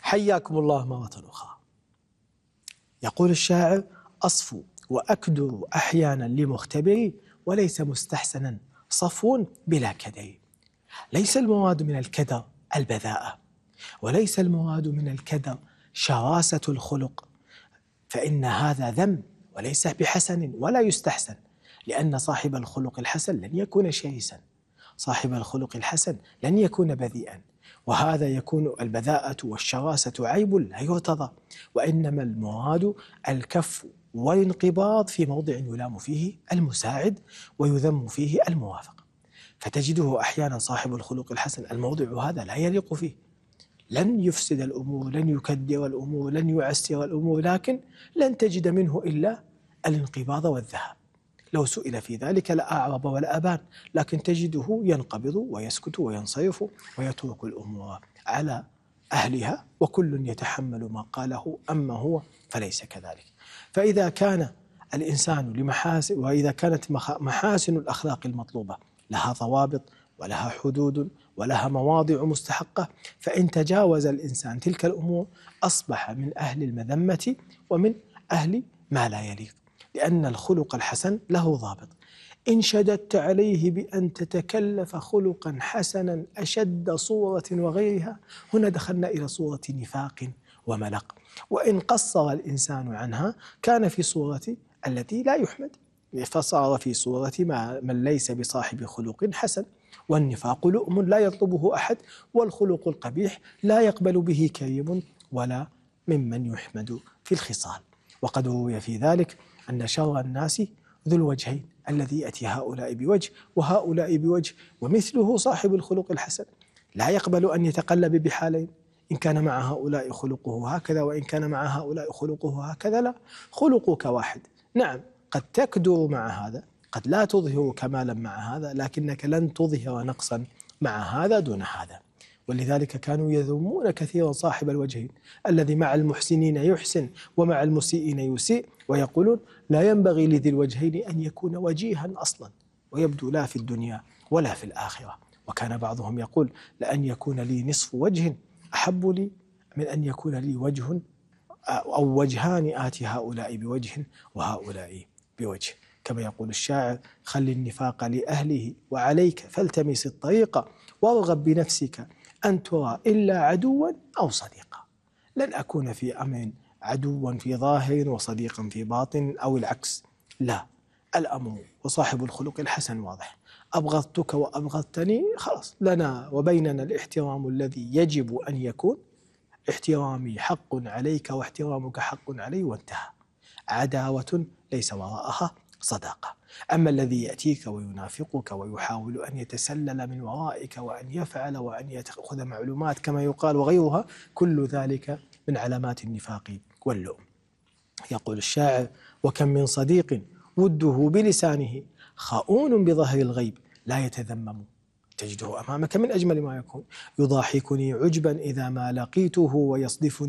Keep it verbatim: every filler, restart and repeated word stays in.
حياكم الله مرة أخرى. يقول الشاعر: أصفو وأكدر أحيانا لمختبري، وليس مستحسنا صفو بلا كدر. ليس المراد من الكدر البذاءة، وليس المراد من الكدر شراسة الخلق، فإن هذا ذم وليس بحسن ولا يستحسن، لأن صاحب الخلق الحسن لن يكون شرسا، صاحب الخلق الحسن لن يكون بذيئا، وهذا يكون البذاءة والشراسة عيب لا يرتضى، وإنما المراد الكف والانقباض في موضع يلام فيه المساعد ويذم فيه الموافق. فتجده أحيانا صاحب الخلق الحسن الموضع هذا لا يليق فيه، لن يفسد الأمور، لن يكدر الأمور، لن يعسر الأمور، لكن لن تجد منه إلا الانقباض والذهاب. لو سئل في ذلك لأعرض ولا أبان، لكن تجده ينقبض ويسكت وينصرف ويترك الأمور على أهلها، وكل يتحمل ما قاله، أما هو فليس كذلك. فإذا كان الإنسان لمحاسن، وإذا كانت محاسن الأخلاق المطلوبة لها ضوابط ولها حدود ولها مواضع مستحقة، فإن تجاوز الإنسان تلك الأمور أصبح من أهل المذمة ومن أهل ما لا يليق، لأن الخلق الحسن له ضابط. إن شددت عليه بأن تتكلف خلقا حسنا أشد صورة وغيرها، هنا دخلنا إلى صورة نفاق وملق. وإن قصر الإنسان عنها كان في صورة التي لا يحمد، فصار في صورة من ليس بصاحب خلق حسن. والنفاق لؤم لا يطلبه أحد، والخلق القبيح لا يقبل به كريم ولا ممن يحمد في الخصال. وقد روي في ذلك أن شر الناس ذو الوجهين، الذي يأتي هؤلاء بوجه وهؤلاء بوجه، ومثله صاحب الخلق الحسن لا يقبل أن يتقلب بحالين، إن كان مع هؤلاء خلقه هكذا وإن كان مع هؤلاء خلقه هكذا، لا، خلقك واحد. نعم، قد تكدر مع هذا، قد لا تظهر كمالا مع هذا، لكنك لن تظهر نقصا مع هذا دون هذا. ولذلك كانوا يذمون كثيرا صاحب الوجهين، الذي مع المحسنين يحسن ومع المسيئين يسيء، ويقولون لا ينبغي لذي الوجهين أن يكون وجيها أصلا ويبدو لا في الدنيا ولا في الآخرة. وكان بعضهم يقول: لأن يكون لي نصف وجه أحب لي من أن يكون لي وجه أو وجهان آتي هؤلاء بوجه وهؤلاء بوجه. كما يقول الشاعر: خل النفاق لأهله وعليك فالتمس الطريق، وارغب بنفسك أن ترى إلا عدوا أو صديقا. لن أكون في أمر عدوا في ظاهر وصديقا في باطن أو العكس، لا، الأمر وصاحب الخلق الحسن واضح. أبغضتك وأبغضتني، خلاص، لنا وبيننا الاحترام الذي يجب أن يكون، احترامي حق عليك واحترامك حق علي، وانتهى. عداوة ليس وراءها صداقة. أما الذي يأتيك وينافقك ويحاول أن يتسلل من ورائك وأن يفعل وأن يأخذ معلومات كما يقال وغيرها، كل ذلك من علامات النفاق واللؤم. يقول الشاعر: وكم من صديق وده بلسانه خؤون بظهر الغيب لا يتذمم. تجده أمامك من أجمل ما يكون: يضاحكني عجبا إذا ما لقيته ويصدفني